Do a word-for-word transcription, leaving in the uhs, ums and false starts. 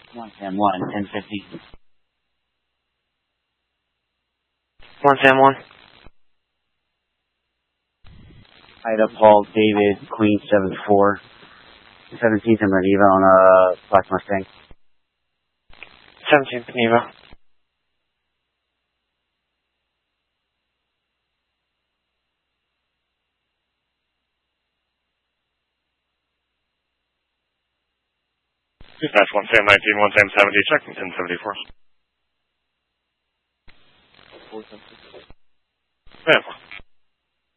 One Sam one, ten fifty. One Sam one. Ida Paul David Queen seven four. Seventeenth and Mediva on a Black Mustang. Seventeenth Neva. Dispatch one Sam nineteen, one Sam seventy, check ten seventy-four.